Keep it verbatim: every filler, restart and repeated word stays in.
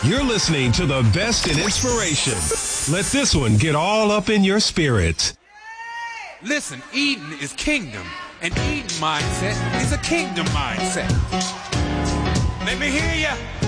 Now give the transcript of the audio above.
You're listening to the best in inspiration. Let this one get all up in your spirit. Listen, Eden is kingdom, and Eden mindset is a kingdom mindset. Let me hear ya.